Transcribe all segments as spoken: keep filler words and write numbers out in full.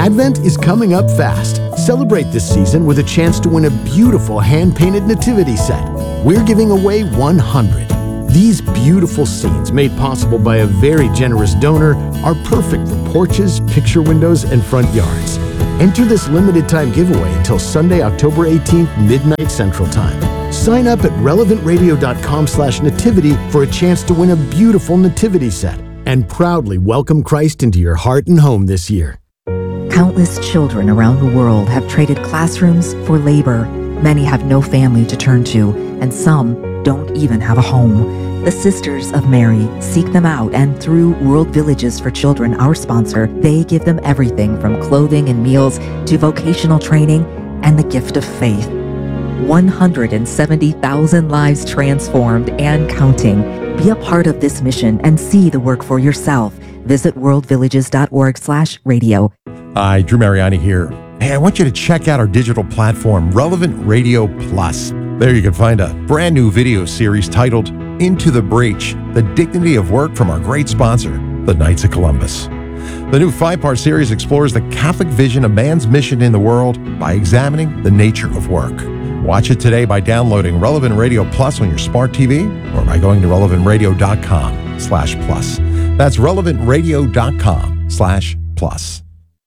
Advent is coming up fast. Celebrate this season with a chance to win a beautiful hand-painted nativity set. We're giving away one hundred. These beautiful scenes, made possible by a very generous donor, are perfect for porches, picture windows, and front yards. Enter this limited-time giveaway until Sunday, October eighteenth, midnight Central Time. Sign up at relevant radio dot com slash nativity for a chance to win a beautiful nativity set and proudly welcome Christ into your heart and home this year. Countless children around the world have traded classrooms for labor. Many have no family to turn to, and some don't even have a home. The Sisters of Mary seek them out, and through World Villages for Children, our sponsor, they give them everything from clothing and meals to vocational training and the gift of faith. one hundred seventy thousand lives transformed and counting. Be a part of this mission and see the work for yourself. Visit world villages dot org slash radio. Hi, Drew Mariani here. Hey, I want you to check out our digital platform, Relevant Radio Plus. There you can find a brand new video series titled Into the Breach, The Dignity of Work from our great sponsor, the Knights of Columbus. The new five-part series explores the Catholic vision of man's mission in the world by examining the nature of work. Watch it today by downloading Relevant Radio Plus on your smart T V or by going to relevant radio dot com slash plus. That's relevant radio dot com slash plus.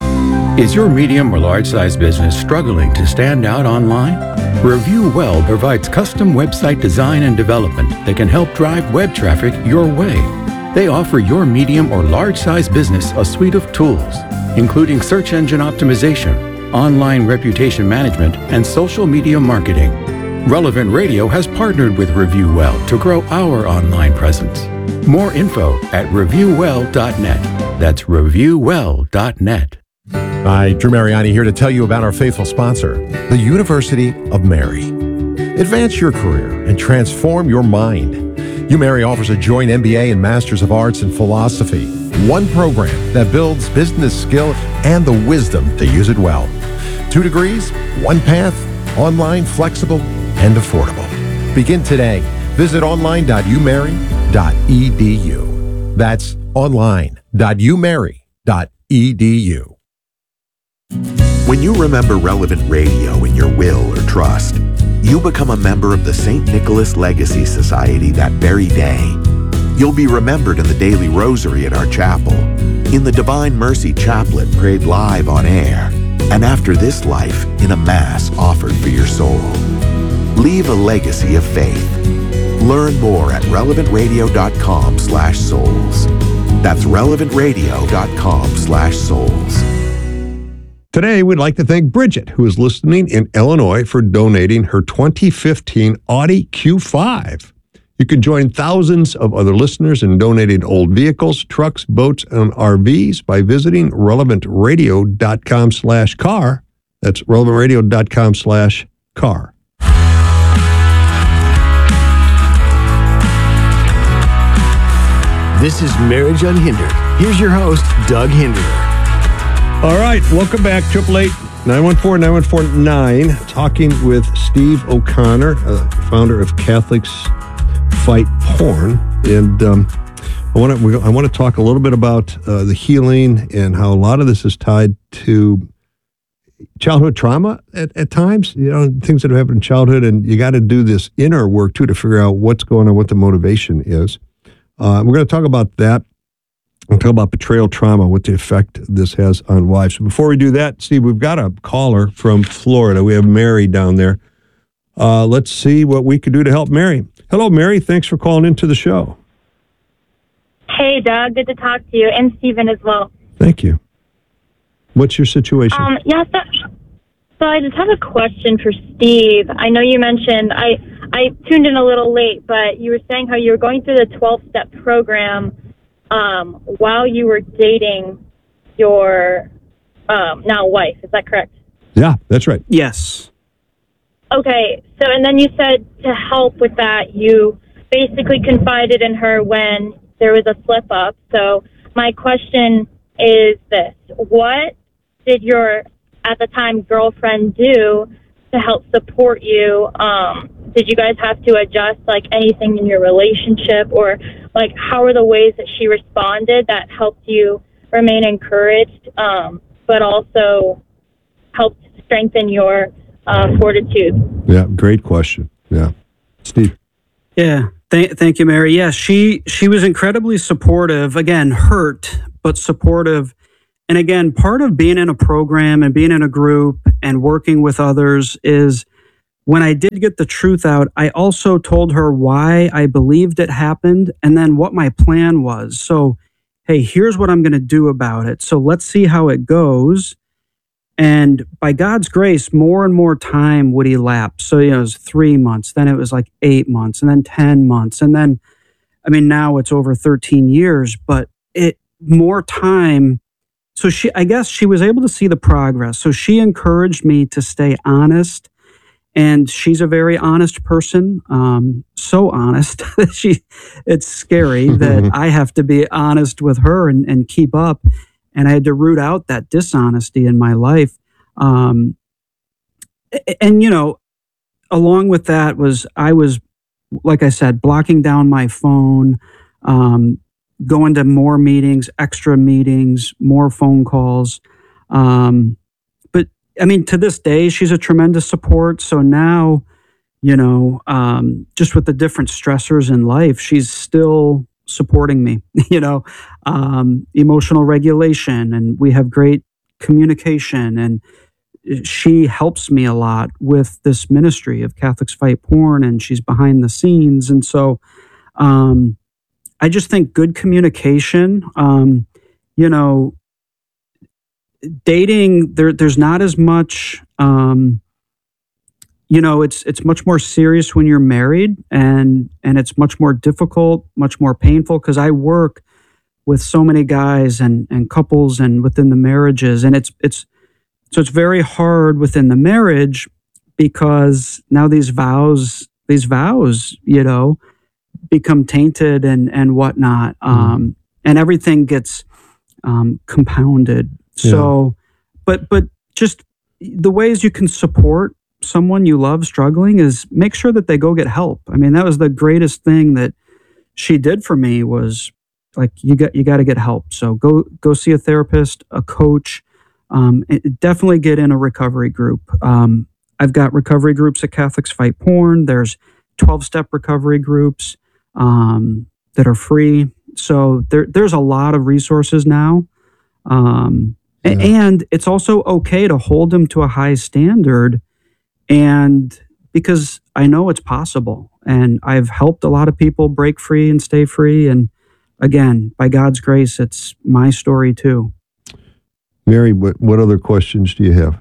Is your medium or large size business struggling to stand out online? Review Well provides custom website design and development that can help drive web traffic your way. They offer your medium or large size business a suite of tools, including search engine optimization, online reputation management, and social media marketing. Relevant Radio has partnered with Review Well to grow our online presence. More info at review well dot net. That's review well dot net. Hi, Drew Mariani here to tell you about our faithful sponsor, the University of Mary. Advance your career and transform your mind. UMary offers a joint M B A and Masters of Arts in Philosophy, one program that builds business skill and the wisdom to use it well. Two degrees, one path, online, flexible, and affordable. Begin today. Visit online dot u mary dot e d u. That's online dot u mary dot e d u. When you remember Relevant Radio in your will or trust, you become a member of the Saint Nicholas Legacy Society that very day. You'll be remembered in the daily rosary at our chapel, in the Divine Mercy Chaplet prayed live on air, and after this life in a Mass offered for your soul. Leave a legacy of faith. Learn more at relevant radio dot com slash souls. That's relevant radio dot com slash souls. Today, we'd like to thank Bridget, who is listening in Illinois, for donating her twenty fifteen Audi Q five. You can join thousands of other listeners in donating old vehicles, trucks, boats, and R Vs by visiting relevant radio dot com slash car. That's relevant radio dot com slash car. This is Marriage Unhindered. Here's your host, Doug Hinderer. All right, welcome back. Triple eight nine one four nine one four nine. Talking with Steve O'Connor, uh, founder of Catholics Fight Porn, and um, I want to I want to talk a little bit about uh, the healing and how a lot of this is tied to childhood trauma at, at times. You know, things that have happened in childhood, and you got to do this inner work too to figure out what's going on, what the motivation is. Uh, we're going to talk about that. We'll talk about betrayal trauma, what the effect this has on wives. So before we do that, Steve, we've got a caller from Florida. We have Mary down there. Uh, let's see what we could do to help Mary. Hello, Mary. Thanks for calling into the show. Hey, Doug. Good to talk to you, and Stephen as well. Thank you. What's your situation? Um, yeah, so, so I just have a question for Steve. I know you mentioned, I, I tuned in a little late, but you were saying how you were going through the twelve-step program Um, while you were dating your um, now wife. Is that correct? Yeah, that's right. Yes. Okay, so and then you said to help with that, you basically confided in her when there was a slip up. So my question is this: what did your, at the time, girlfriend do to help support you? Um, did you guys have to adjust, like, anything in your relationship, or like how are the ways that she responded that helped you remain encouraged um, but also helped strengthen your uh, fortitude? Yeah, great question. Yeah. Steve. Yeah. Thank, thank you, Mary. Yeah, she she was incredibly supportive. Again, hurt, but supportive. And again, part of being in a program and being in a group and working with others is when I did get the truth out, I also told her why I believed it happened and then what my plan was. So, hey, here's what I'm going to do about it. So let's see how it goes. And by God's grace, more and more time would elapse. So, you know, it was three months, then it was like eight months, and then ten months. And then, I mean, now it's over thirteen years, but it more time. So she, I guess she was able to see the progress. So she encouraged me to stay honest. And she's a very honest person, um, so honest that she, it's scary that I have to be honest with her and, and keep up. And I had to root out that dishonesty in my life. Um, and, you know, along with that was, I was, like I said, blocking down my phone, um, going to more meetings, extra meetings, more phone calls. Um, but I mean, to this day, she's a tremendous support. So now, you know, um, just with the different stressors in life, she's still supporting me, you know, um, emotional regulation, and we have great communication, and she helps me a lot with this ministry of Catholics Fight Porn, and she's behind the scenes. And so, um, I just think good communication, um, you know, dating, there, there's not as much, um, you know, it's it's much more serious when you're married, and and it's much more difficult, much more painful, because I work with so many guys and and couples and within the marriages, and it's it's so it's very hard within the marriage, because now these vows, these vows, you know, become tainted and and whatnot, um, and everything gets um, compounded. Yeah. So, but but just the ways you can support someone you love struggling is make sure that they go get help. I mean, that was the greatest thing that she did for me, was like, you got, you got to get help. So go, go see a therapist, a coach, um, and definitely get in a recovery group. Um, I've got recovery groups at Catholics Fight Porn. There's twelve step recovery groups, um, that are free. So there, there's a lot of resources now. Um, yeah. And it's also okay to hold them to a high standard. And because I know it's possible, and I've helped a lot of people break free and stay free. And again, by God's grace, it's my story too. Mary, what, what other questions do you have?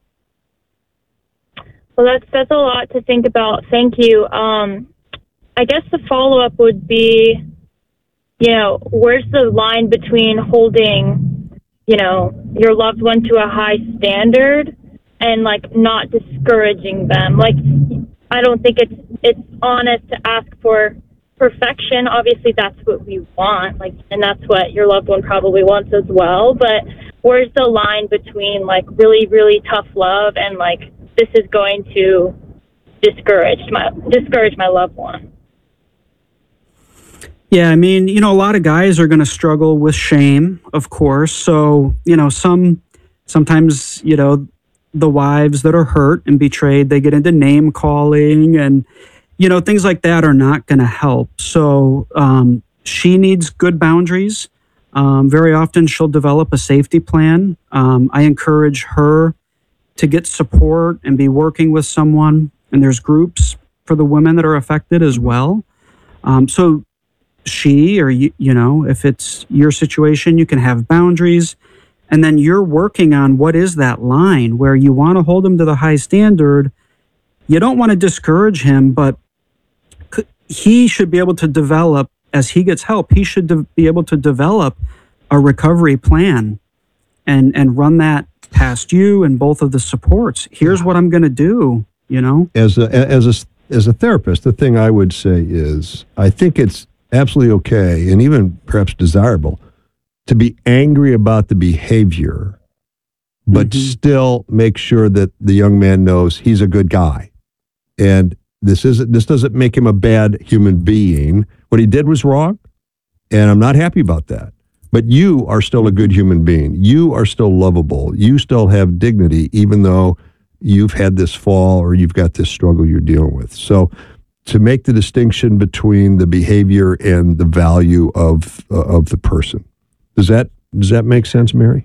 Well, that's, that's a lot to think about. Thank you. Um, I guess the follow-up would be, you know, where's the line between holding, you know, your loved one to a high standard and like not discouraging them? Like, I don't think it's it's honest to ask for perfection. Obviously, that's what we want, like, and that's what your loved one probably wants as well. But where's the line between like really, really tough love and like this is going to discourage my discourage my loved one? Yeah, I mean, you know, a lot of guys are going to struggle with shame, of course. So, you know, some sometimes, you know, the wives that are hurt and betrayed, they get into name calling, and, you know, things like that are not going to help. So um, she needs good boundaries. Um, very often she'll develop a safety plan. Um, I encourage her to get support and be working with someone. And there's groups for the women that are affected as well. Um, so she, or, you, you know, if it's your situation, you can have boundaries. And then you're working on what is that line where you want to hold him to the high standard. You don't want to discourage him, but he should be able to develop, as he gets help, he should de- be able to develop a recovery plan and, and run that past you and both of the supports. Here's what I'm going to do, you know? As a, as a, as a therapist, the thing I would say is, I think it's absolutely okay, and even perhaps desirable, to be angry about the behavior, but mm-hmm. still make sure that the young man knows he's a good guy. And this isn't, this doesn't make him a bad human being. What he did was wrong, and I'm not happy about that. But But you are still a good human being. You are still lovable. You still have dignity, even though you've had this fall or you've got this struggle you're dealing with. So to make the distinction between the behavior and the value of uh, of the person. Does that does that make sense, Mary?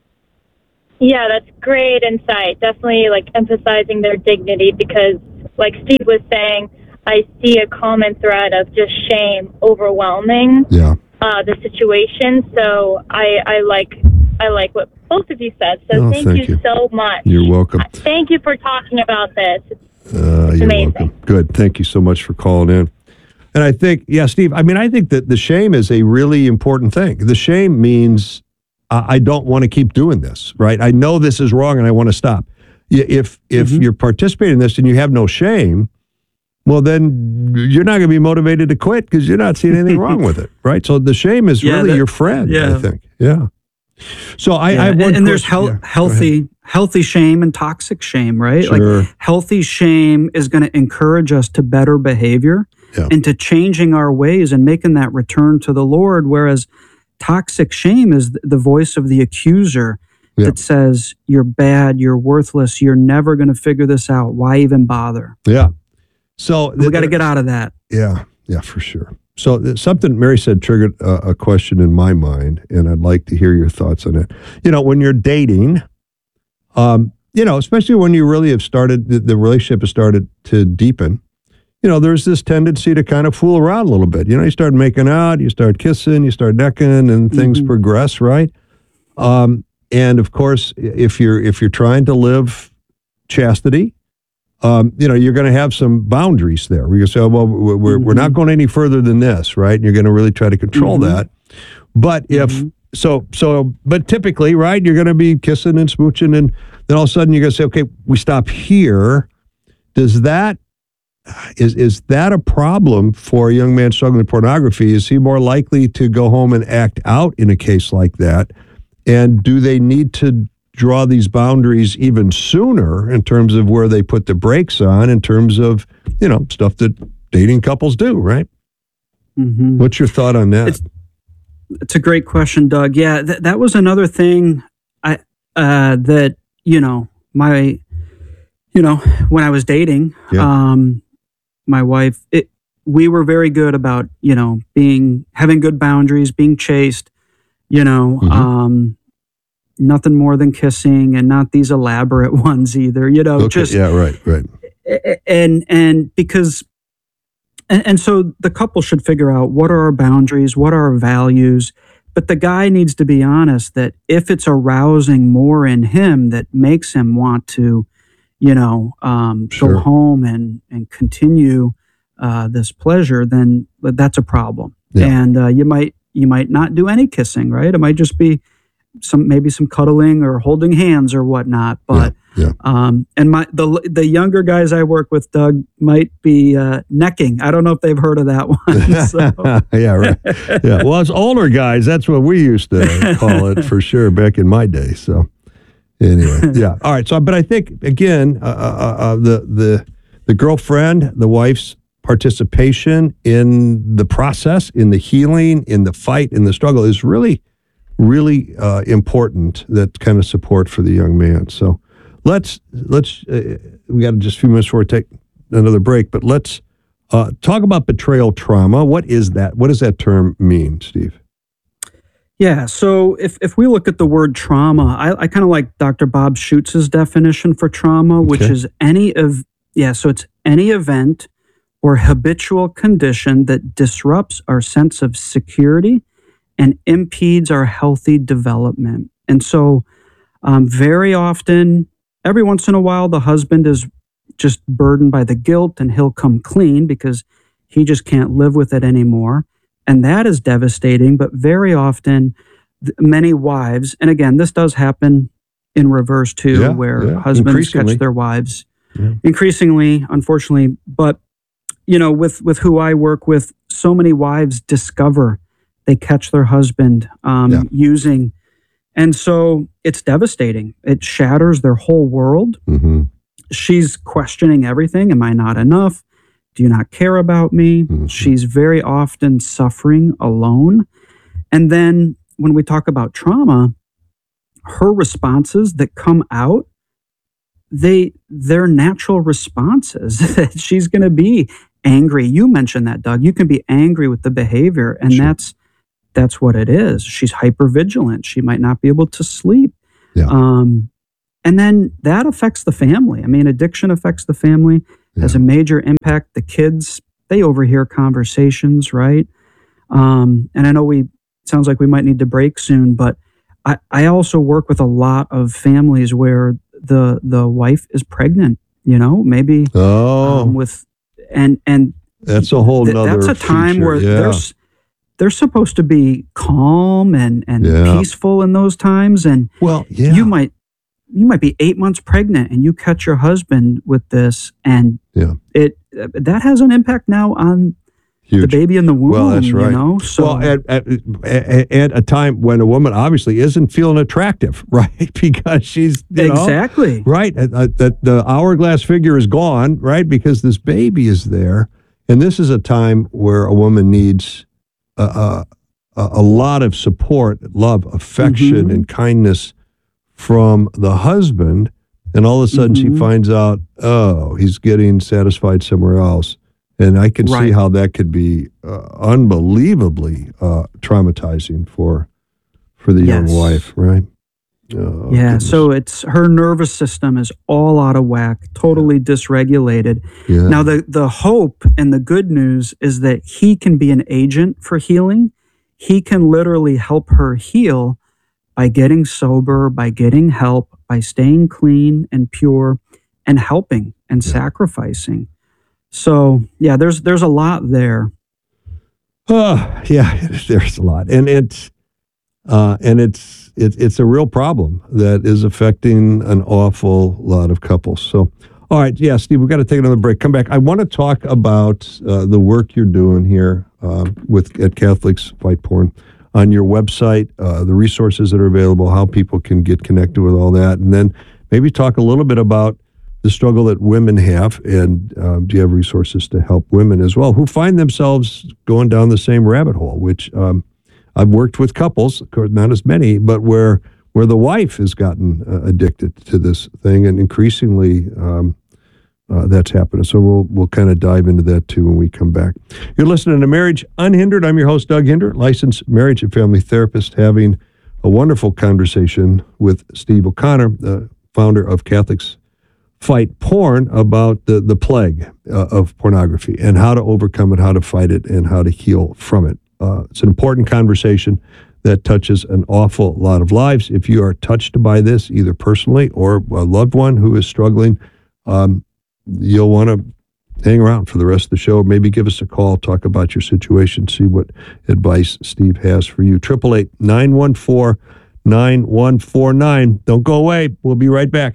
Yeah, that's great insight. Definitely like emphasizing their dignity because like Steve was saying, I see a common thread of just shame overwhelming Yeah. uh, the situation. So I, I like I like what both of you said. So Oh, thank, thank you, you. so much. You're welcome. Uh, Thank you for talking about this. It's Uh, you're amazing. welcome. Good. Thank you so much for calling in. And I think, yeah, Steve, I mean, I think that the shame is a really important thing. The shame means uh, I don't want to keep doing this, right? I know this is wrong and I want to stop. Y- If if Mhm. you're participating in this and you have no shame, well, then you're not going to be motivated to quit because you're not seeing anything wrong with it, right? So the shame is Yeah, really that- your friend, I yeah. think. Yeah. So I, Yeah, I have one and, and there's question- hel- yeah, go ahead. healthy healthy shame and toxic shame, right? Sure. Like healthy shame is going to encourage us to better behavior Yeah. and to changing our ways and making that return to the Lord, whereas toxic shame is th- the voice of the accuser Yeah. that says you're bad, you're worthless, you're never going to figure this out. Why even bother? Yeah. So We got to get out of that. Yeah, yeah, for sure. So th- something Mary said triggered a, a question in my mind, and I'd like to hear your thoughts on it. You know, when you're dating, um, you know, especially when you really have started, the, the relationship has started to deepen, you know, there's this tendency to kind of fool around a little bit. You know, you start making out, you start kissing, you start necking, and things Mhm. progress, right? Um, and of course, if you're if you're trying to live chastity, um, you know, you're going to have some boundaries there. Where you say, oh, well, we're, we're we're not Mhm. going any further than this, right? And you're going to really try to control Mhm. that. But if Mhm. so, so, but typically, right, you're going to be kissing and smooching, and then all of a sudden you're going to say, okay, we stop here. Does that is is that a problem for a young man struggling with pornography? Is he more likely to go home and act out in a case like that? And do they need to draw these boundaries even sooner in terms of where they put the brakes on, in terms of, you know, stuff that dating couples do, right? Mhm. What's your thought on that? It's- It's a great question, Doug. Yeah, th- that was another thing I uh, that you know my you know when I was dating, Yeah. um, my wife. It, we were very good about you know being having good boundaries, being chaste. You know, Mhm. um, nothing more than kissing, and not these elaborate ones either. You know, okay, just yeah, right, right. and and because and, and so the couple should figure out what are our boundaries, what are our values, but the guy needs to be honest that if it's arousing more in him that makes him want to you know um, Sure. go home and and continue uh, this pleasure, then that's a problem. Yeah. And uh, you might you might not do any kissing, right? It might just be some maybe some cuddling or holding hands or whatnot, but Yeah, yeah. um, and my the the younger guys I work with, Doug, might be uh, necking. I don't know if they've heard of that one. So. yeah, right. Yeah. Well, as older guys, that's what we used to call it for sure back in my day. So, anyway, yeah. All right. So, but I think again, uh, uh, uh, the the the girlfriend, the wife's participation in the process, in the healing, in the fight, in the struggle is really, really uh, important. That kind of support for the young man. So, let's let's uh, we got just a few minutes before we take another break, but let's. Uh, talk about betrayal trauma. What is that? What does that term mean, Steve? Yeah, so if, if we look at the word trauma, I, I kind of like Doctor Bob Schutz's definition for trauma, which Okay. is any of yeah, so it's any event or habitual condition that disrupts our sense of security and impedes our healthy development. And so, um, very often, every once in a while, the husband is just burdened by the guilt and he'll come clean because he just can't live with it anymore. And that is devastating. But very often, th- many wives, and again, this does happen in reverse too, Yeah, where yeah, husbands increasingly. catch their wives Yeah. increasingly, unfortunately. But, you know, with, with who I work with, so many wives discover they catch their husband um, Yeah. using. And so it's devastating. It shatters their whole world. Mm-hmm. She's questioning everything. Am I not enough? Do you not care about me? Mhm. She's very often suffering alone. And then when we talk about trauma, her responses that come out, they they're natural responses. She's going to be angry. You mentioned that, Doug. You can be angry with the behavior, and sure. that's that's what it is. She's hypervigilant. She might not be able to sleep. Yeah. Um, and then that affects the family. I mean, addiction affects the family, yeah. has a major impact. The kids, they overhear conversations, right? Um, and I know we, sounds like we might need to break soon, but I, I also work with a lot of families where the the wife is pregnant, you know, maybe oh. um, with, and, and that's a whole th- nother That's a time feature. where yeah. there's, they're supposed to be calm and, and yeah. peaceful in those times. And well, yeah. you might you might be eight months pregnant and you catch your husband with this, and yeah. it that has an impact now on Huge. the baby in the womb. Well, that's right. You know? So, well, at, at, at, at a time when a woman obviously isn't feeling attractive, right? Because she's you know, exactly right. That the hourglass figure is gone, right? Because this baby is there, and this is a time where a woman needs a, a, a lot of support, love, affection, mm-hmm. and kindness from the husband, and all of a sudden mm-hmm. she finds out, oh, he's getting satisfied somewhere else. And I can right. see how that could be uh, unbelievably uh, traumatizing for for the yes. young wife, right? Oh, yeah, goodness. so it's her nervous system is all out of whack, totally yeah. dysregulated. Yeah. Now, the, the hope and the good news is that he can be an agent for healing. He can literally help her heal by getting sober, by getting help, by staying clean and pure, and helping and yeah. sacrificing. So, yeah, there's there's a lot there. Oh, yeah, there's a lot. And it's uh, and it's it, it's a real problem that is affecting an awful lot of couples. So, all right, yeah, Steve, we've got to take another break. Come back. I want to talk about uh, the work you're doing here uh, with at Catholics Fight Porn on your website, uh, the resources that are available, how people can get connected with all that, and then maybe talk a little bit about the struggle that women have, and um, do you have resources to help women as well who find themselves going down the same rabbit hole, which um, I've worked with couples, of course, not as many, but where where the wife has gotten uh, addicted to this thing, and increasingly um, uh, that's happening. So we'll we'll kind of dive into that too when we come back. You're listening to Marriage Unhindered. I'm your host, Doug Hinder, licensed marriage and family therapist, having a wonderful conversation with Steve O'Connor, the founder of Catholics Fight Porn, about the, the plague uh, of pornography and how to overcome it, how to fight it, and how to heal from it. Uh, it's an important conversation that touches an awful lot of lives. If you are touched by this, either personally or a loved one who is struggling, um, you'll want to hang around for the rest of the show. Maybe give us a call, talk about your situation, see what advice Steve has for you. eight eight eight, nine one four, nine one four nine. Don't go away. We'll be right back.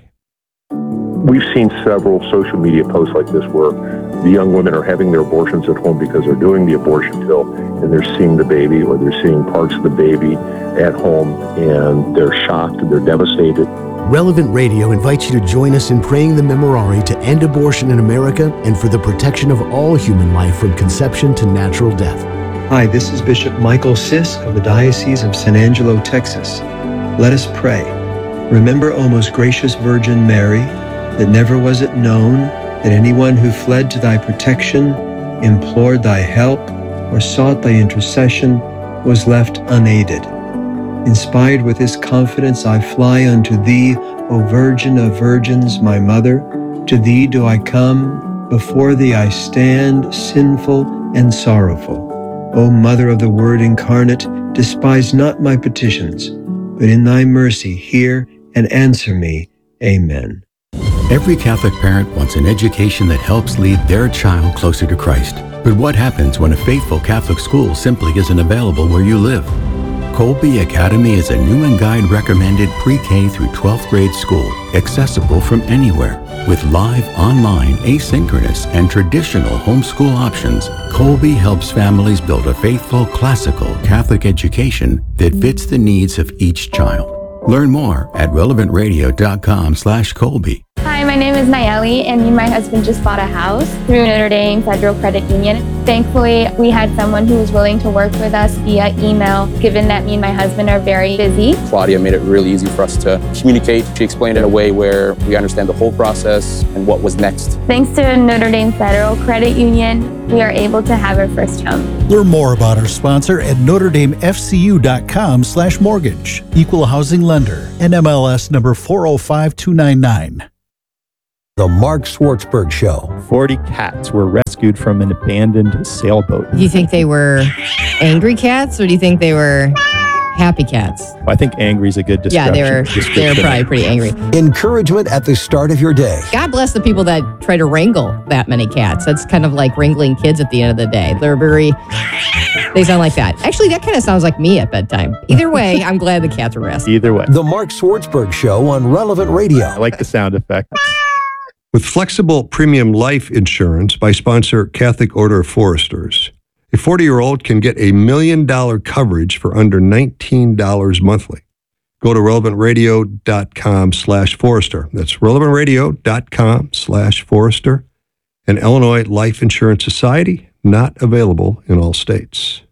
We've seen several social media posts like this where the young women are having their abortions at home because they're doing the abortion pill and they're seeing the baby, or they're seeing parts of the baby at home, and they're shocked and they're devastated. Relevant Radio invites you to join us in praying the Memorare to end abortion in America and for the protection of all human life from conception to natural death. Hi, this is Bishop Michael Sisk of the Diocese of San Angelo, Texas. Let us pray. Remember, O most gracious Virgin Mary, that never was it known that anyone who fled to thy protection, implored thy help, or sought thy intercession was left unaided. Inspired with this confidence, I fly unto thee, O Virgin of Virgins, my Mother. To thee do I come, before thee I stand, sinful and sorrowful. O Mother of the Word incarnate, despise not my petitions, but in thy mercy hear and answer me. Amen. Every Catholic parent wants an education that helps lead their child closer to Christ. But what happens when a faithful Catholic school simply isn't available where you live? Colby Academy is a Newman Guide recommended pre-K through twelfth grade school, accessible from anywhere. With live, online, asynchronous, and traditional homeschool options, Colby helps families build a faithful, classical Catholic education that fits the needs of each child. Learn more at relevant radio dot com slash Colby. Hi, my name is Nayeli, and me and my husband just bought a house through Notre Dame Federal Credit Union. Thankfully, we had someone who was willing to work with us via email, given that me and my husband are very busy. Claudia made it really easy for us to communicate. She explained it in a way where we understand the whole process and what was next. Thanks to Notre Dame Federal Credit Union, we are able to have our first home. Learn more about our sponsor at notre dame f c u dot com slash mortgage. Equal housing lender. N M L S number four oh five two nine nine. The Mark Schwartzberg Show. forty cats were rescued from an abandoned sailboat. Do you think they were angry cats, or do you think they were happy cats? I think angry is a good description. Yeah, they were, they were probably pretty angry. Encouragement at the start of your day. God bless the people that try to wrangle that many cats. That's kind of like wrangling kids at the end of the day. They're very, they sound like that. Actually, that kind of sounds like me at bedtime. Either way, I'm glad the cats are rescued. Either way. The Mark Schwartzberg Show on Relevant Radio. I like the sound effect. With flexible premium life insurance by sponsor Catholic Order of Foresters, a forty-year-old can get a million dollar coverage for under nineteen dollars monthly. Go to relevant radio dot com slash Forester. That's relevant radio dot com slash Forester. An Illinois Life Insurance Society, not available in all states.